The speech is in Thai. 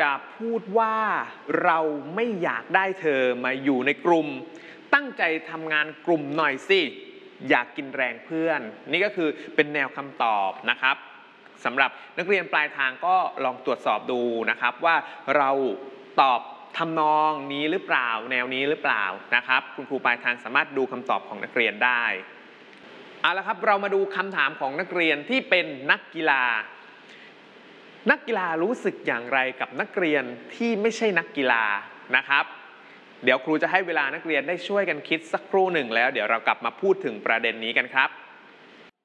จะพูดว่าเราไม่อยากได้เธอมาอยู่ในกลุ่มตั้งใจทำงานกลุ่มหน่อยสิอยากกินแรงเพื่อนนี่ก็คือเป็นแนวคำตอบนะครับสำหรับนักเรียนปลายทางก็ลองตรวจสอบดูนะครับว่าเราตอบทำนองนี้หรือเปล่าแนวนี้หรือเปล่านะครับคุณครูปลายทางสามารถดูคำตอบของนักเรียนได้เอาละครับเรามาดูคำถามของนักเรียนที่เป็นนักกีฬานักกีฬารู้สึกอย่างไรกับนักเรียนที่ไม่ใช่นักกีฬานะครับเดี๋ยวครูจะให้เวลานักเรียนได้ช่วยกันคิดสักครู่หนึ่งแล้วเดี๋ยวเรากลับมาพูดถึงประเด็นนี้กันครับ